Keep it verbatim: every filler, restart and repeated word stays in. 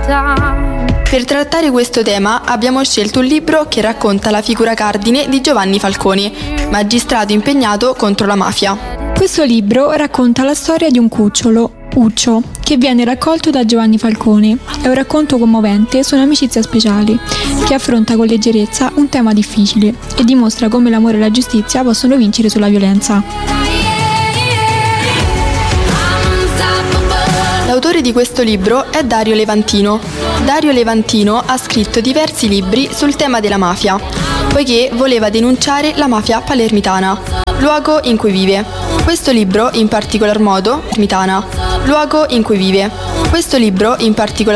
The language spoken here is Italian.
Per trattare questo tema abbiamo scelto un libro che racconta la figura cardine di Giovanni Falcone, magistrato impegnato contro la mafia. Questo libro racconta la storia di un cucciolo, Uccio, che viene raccolto da Giovanni Falcone. È un racconto commovente su un'amicizia speciale, che affronta con leggerezza un tema difficile e dimostra come l'amore e la giustizia possono vincere sulla violenza. L'autore di questo libro è Dario Levantino. Dario Levantino ha scritto diversi libri sul tema della mafia, poiché voleva denunciare la mafia palermitana, luogo in cui vive. Questo libro in particolar modo, Palermitana, luogo in cui vive. Questo libro in particolar